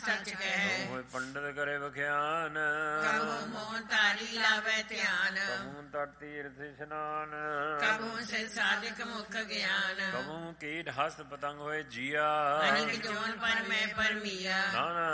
ਸੱਚ ਕਹਿ। ਹੋਏ ਪੰਡਤ ਕਰੇ ਵਖਿਆਨ, ਕਬੂ ਮੋਹ ਤਾਰੀ ਲਾਵੇ ਧਿਆਨ। ਕਬੂ ਤਟ ਤੀਰਥ ਇਸ਼ਨਾਨ, ਕਬੂ ਸੇ ਸਾਧਕ ਮੁਖ ਗਿਆਨ। ਕਬੂ ਕੀਟ ਹਸਤ ਪਤੰਗ ਹੋਏ ਜੀਆ, ਅਨਿਕ ਜੋਨ ਪਰ ਮੈਂ ਪਰਮੀਆ। ਨਾਨਕ